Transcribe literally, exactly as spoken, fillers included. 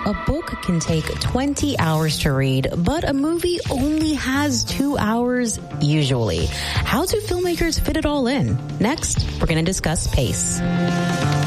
a book can take twenty hours to read, but a movie only has two hours usually. How do filmmakers fit it all in? Next, we're going to discuss pace.